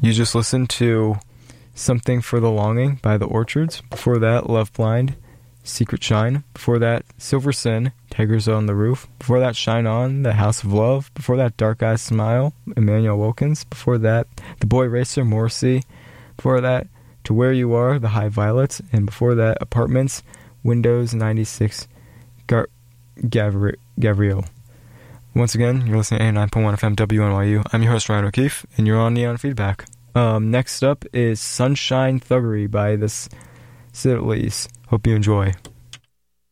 You just listened to Something for the Longing by The Orchards. Before that, Love Blind, Secret Shine. Before that, Silver Sin, Tigers on the Roof. Before that, Shine On, The House of Love. Before that, Dark Eyes Smile, Emmanuel Wilkins. Before that, The Boy Racer, Morrissey. Before that, To Where You Are, The High Violets. And before that, Apartments, Windows 96, Gabriel. Once again, you're listening to 89.1 FM WNYU. I'm your host, Ryan O'Keefe, and you're on Neon Feedback. Next up is Sunshine Thuggery by the Citadelies. Hope you enjoy.